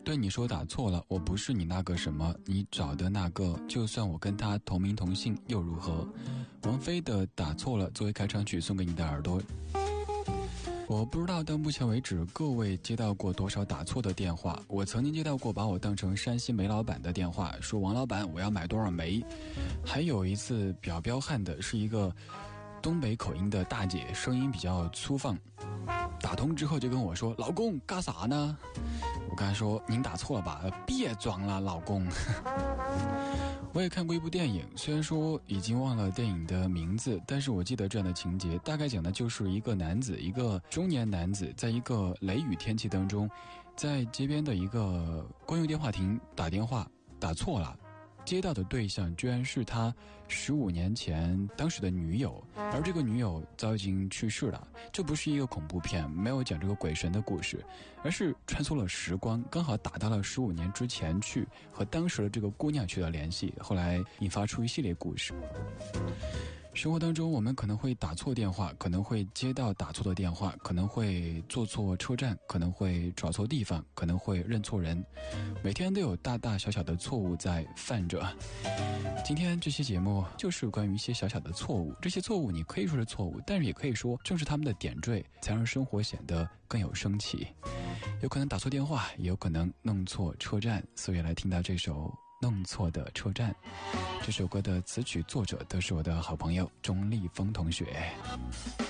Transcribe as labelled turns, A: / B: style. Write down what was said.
A: 对你说打错了，我不是你那个什么，你找的那个，就算我跟他同名同姓又如何？王菲的打错了作为开场曲送给你的耳朵。我不知道到目前为止各位接到过多少打错的电话，我曾经接到过把我当成山西煤老板的电话，说王老板我要买多少煤。还有一次表彪悍的是一个东北口音的大姐，声音比较粗放，打通之后就跟我说，老公干啥呢？我跟他说，您打错了吧，别装了老公。我也看过一部电影，虽然说已经忘了电影的名字，但是我记得这样的情节，大概讲的就是一个男子，一个中年男子，在一个雷雨天气当中，在街边的一个公用电话亭打电话，打错了，接到的对象居然是他15年前当时的女友，而这个女友早已经去世了。这不是一个恐怖片，没有讲这个鬼神的故事，而是穿梭了时光，刚好打到了15年之前去，和当时的这个姑娘取得联系，后来引发出一系列故事。生活当中我们可能会打错电话，可能会接到打错的电话，可能会坐错车站，可能会找错地方，可能会认错人，每天都有大大小小的错误在犯着。今天这期节目就是关于一些小小的错误，这些错误你可以说是错误，但是也可以说正是他们的点缀，才让生活显得更有生气。有可能打错电话，也有可能弄错车站，所以来听到这首弄错的车站。这首歌的词曲作者都是我的好朋友钟立风同学。